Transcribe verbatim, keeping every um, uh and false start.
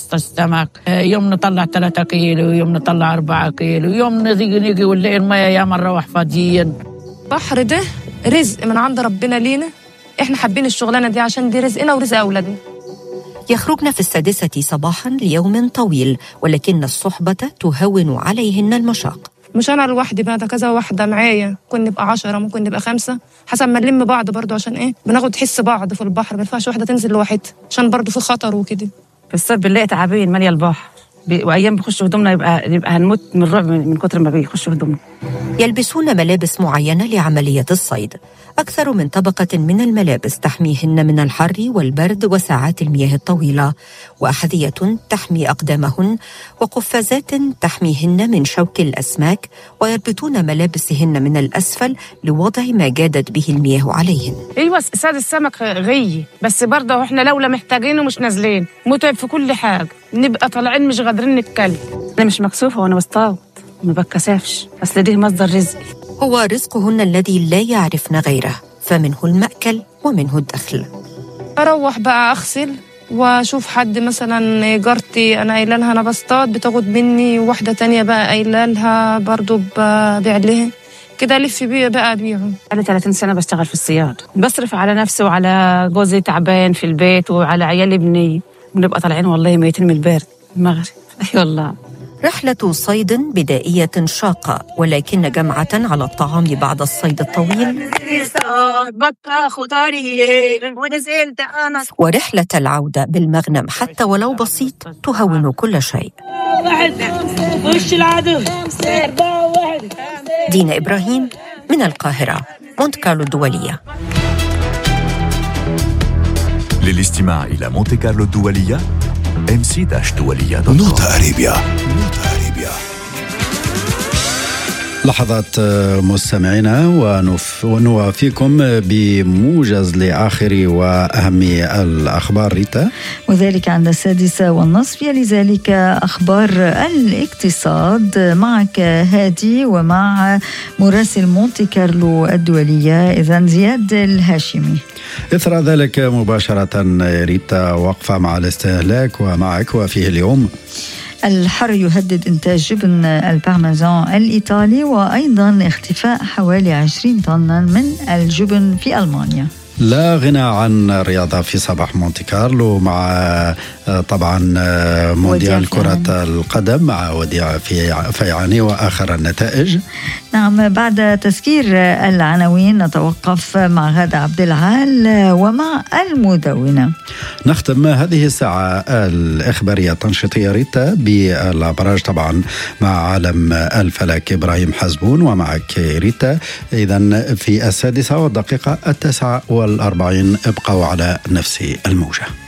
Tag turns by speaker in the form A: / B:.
A: خمسة عشر سمك، يوم نطلع ثلاثة كيلو، يوم نطلع أربعة كيلو، يوم نيجي نيجي والليل المية يا مرة نروح فاضيين.
B: بحر ده رزق من عند ربنا لينا، احنا حابين الشغلانة دي عشان دي رزقنا ورزق أولادنا.
C: يخرجن في السادسة صباحاً ليوم طويل، ولكن الصحبة تهون عليهن المشاق.
B: مش أنا لوحدي بقى، ده كذا واحدة معايا، ممكن نبقى عشرة، ممكن نبقى خمسة، حسب ما نلم بعض برضو، عشان إيه بناخد حس بعض في البحر. ما ينفعش واحدة تنزل لوحدها عشان برضو في خطر وكده.
D: في الصيف بنلاقي تعابين مالية البحر، وأيام بيخشوا هدومنا يبقى يبقى هنموت من الرعب من كتر ما بيخشوا هدومنا.
C: يلبسون ملابس معينة لعملية الصيد، أكثر من طبقة من الملابس تحميهن من الحر والبرد وساعات المياه الطويلة، وأحذية تحمي أقدامهن، وقفازات تحميهن من شوك الأسماك، ويربطون ملابسهن من الأسفل لوضع ما جادت به المياه عليهن.
B: أيوة صيد السمك غي، بس برضه إحنا لولا محتاجينه مش نازلين، متعب في كل حاجة، نبقى طالعين مش قادرين نتكلم.
D: أنا مش مكسوفة وأنا بصطاد، ما بكسفش، أصل ده مصدر رزقي.
C: هو رزقهن الذي لا يعرفن غيره، فمنه المأكل ومنه الدخل.
B: أروح بقى أغسل وأشوف حد، مثلا جارتي أنا قايلة لها أنا بصطاد بتاخد مني، وواحدة تانية بقى قايلة لها برضو ببيع لها كده، ألف بيه بقى أبيعه.
D: أنا ثلاثين سنة بشتغل في الصياد، بصرف على نفسي وعلى جوزي تعبان في البيت وعلى عيال ابني، بنبقى طالعين والله ميتين من البرد المغرب. أي والله.
C: رحلة صيد بدائية شاقة، ولكن جمعة على الطعام بعد الصيد الطويل، ورحلة العودة بالمغنم حتى ولو بسيط تهون كل شيء. دينا إبراهيم من القاهرة، مونت كارلو الدولية.
E: للاستماع إلى مونت كارلو الدولية ام سي دولية دوت كوم.
F: نوتا أريبيا. نوتا أريبيا. لحظات مستمعينا، ونوافيكم بموجز لآخر وأهم الأخبار. ريتا،
G: وذلك عند السادسة والنصف. يلي أخبار الاقتصاد معك هادي، ومع مراسل مونتي كارلو الدولية إذن زياد الهاشمي.
F: إثر ذلك مباشرة ريتا، وقفة مع الاستهلاك ومعك وفيه اليوم.
G: الحر يهدد إنتاج جبن البارميزان الإيطالي، وأيضا اختفاء حوالي عشرين طنا من الجبن في ألمانيا.
F: لا غنى عن الرياضة في صباح مونتي كارلو، مع طبعا مونديال كرة القدم مع وديع فيعاني وآخر النتائج.
G: نعم، بعد تذكير العناوين نتوقف مع غادة عبد العال ومع المدونة.
F: نختم هذه الساعة الإخبارية التنشيطية ريتا بالأبراج طبعا مع عالم الفلك إبراهيم حزبون، ومعك ريتا. إذن في السادسة والدقيقة التاسعة والأربعين ابقوا على نفس الموجة.